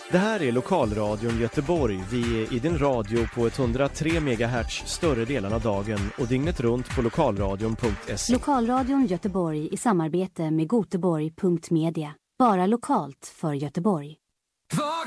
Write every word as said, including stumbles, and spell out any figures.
Det här är Lokalradion Göteborg. Vi är i din radio på etthundratre megahertz större delen av dagen och dygnet runt på lokalradion punkt se. Lokalradion Göteborg i samarbete med goteborg punkt media. Bara lokalt för Göteborg. Vad